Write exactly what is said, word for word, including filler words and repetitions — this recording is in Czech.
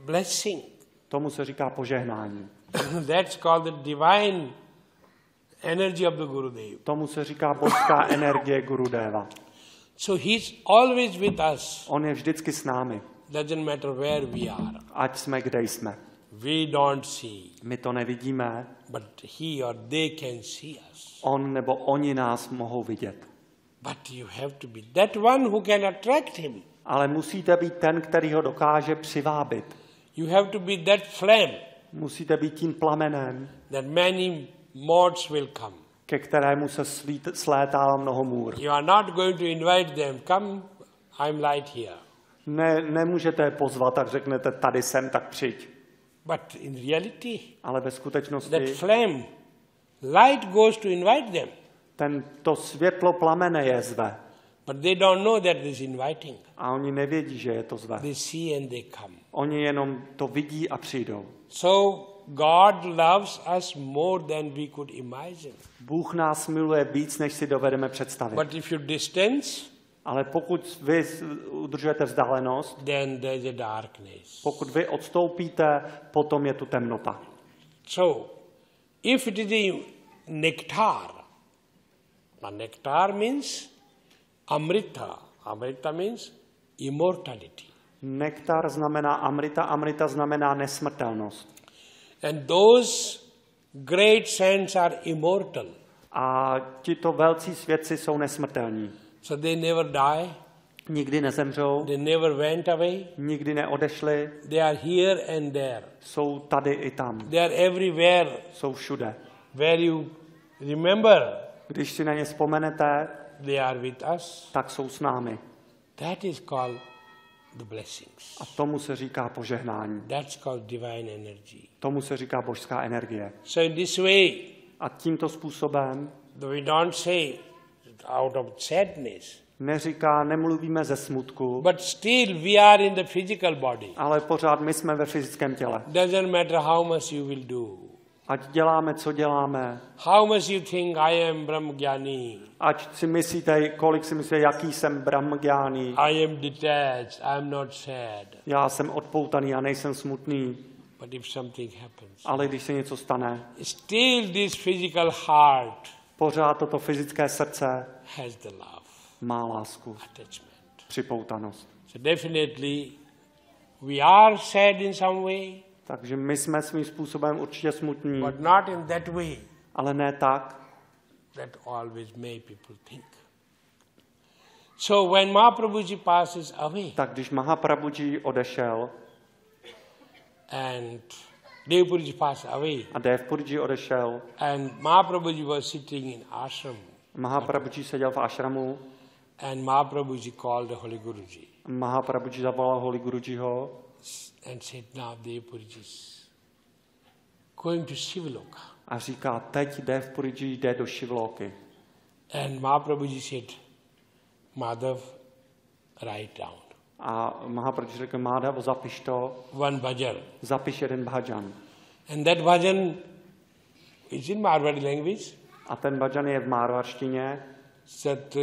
blessing. Tomu se říká požehnání. That's called the divine energy of the Gurudev. Tomu se říká božská energie Gurudeva. So he's always with us. On je vždycky s námi. Doesn't matter where we are. Ať jsme, kde jsme. We don't see. My to nevidíme. But he or they can see us. On nebo oni nás mohou vidět. But you have to be that one who can attract him. Ale musíte být ten, který ho dokáže přivábit. You have to be that flame. Musíte být tím plamenem, That many moths will come. ke kterému se svít, slétá mnoho můr. You are not going to invite them. Come, I'm light here. Ne, nemůžete je pozvat, tak řeknete, tady jsem, tak přijď. But in reality, Ale ve that skutečnosti flame, light goes to invite them. ten, to světlo plamene je zve. But they don't know that it is inviting. A oni nevědí, že je to zve. They see and they come. Oni jenom to vidí a přijdou. So God loves us more than we could imagine. Bůh nás miluje víc, než si dovedeme představit. But if you distance, Ale pokud vy udržujete vzdálenost, then there is a darkness. pokud vy odstoupíte, potom je tu temnota. So, if it is a nectar, a nectar means amrita. Amrita means immortality. Nektar znamená amrita, amrita znamená nesmrtelnost. And those great saints are immortal. A tito velcí svědci jsou nesmrtelní. So they never die, Nikdy nezemřou, they never went away, nikdy neodešli, they are here and there. jsou tady i tam, They are everywhere jsou všude. where you remember Když si na ně vzpomenete, they are with us. tak jsou s námi. That is called the blessings. A tomu se říká požehnání. That's called divine energy. Tomu se říká božská energie. So in this way, A tímto způsobem we don't say out of sadness, neříká, nemluvíme ze smutku, but still we are in the physical body. ale pořád my jsme ve fyzickém těle. Doesn't matter how much you will do. Ať děláme, co děláme, How much you think I am Brahmajnani. ať si myslíte, kolik si myslíte, jaký jsem brahmagjáni, I am detached, I am not sad. já jsem odpoutaný a nejsem smutný, But if something happens, ale když se něco stane, still this physical heart pořád toto fyzické srdce has the love, má lásku, attachment. připoutanost. So definitely we are sad in some way, Takže my jsme svým způsobem určitě smutní, but not in that way ale ne tak, that always made people think. So when Mahaprabhuji passes away tak když Mahaprabhuji odešel and Devpuriji passed away a Devpuriji odešel, and Mahaprabhuji was sitting in ashram Mahaprabhuji seděl v ashramu, and Mahaprabhuji called the Holy Guruji Mahaprabhuji zavolal Holy Gurujiho and said, now Devpuriji is going to Shivaloka. a říká, teď Devpuriji jde do Šivlóky. And Mahaprabhuji said, Madhav, write down A Mahaprabhuji řekl, Madhav, zapiš to, one bhajan. zapiš jeden bhajan. And that bhajan is in Marwari language. A ten bhajan je v márvarštině. Sat